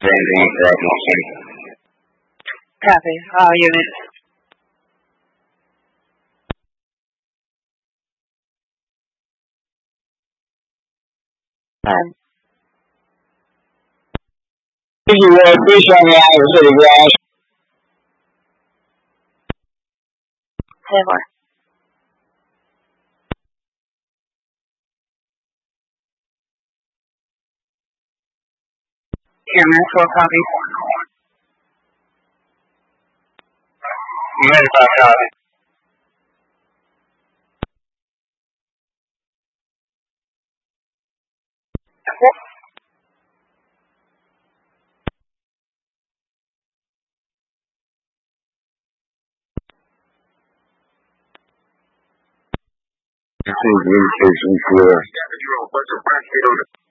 Brandon Rob Nelson. Copy. All units. Please show me out of the city garage. 10-4. Chairman, 4 copies. Unit 5 copy. This is Station 4.